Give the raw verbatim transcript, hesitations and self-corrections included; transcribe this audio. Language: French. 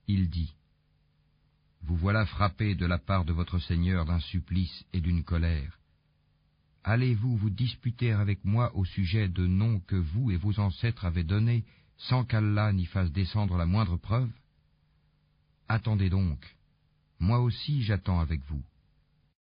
Il dit: Vous voilà frappés de la part de votre Seigneur d'un supplice et d'une colère. Allez-vous vous disputer avec moi au sujet de noms que vous et vos ancêtres avez donnés sans qu'Allah n'y fasse descendre la moindre preuve? Attendez donc, moi aussi j'attends avec vous.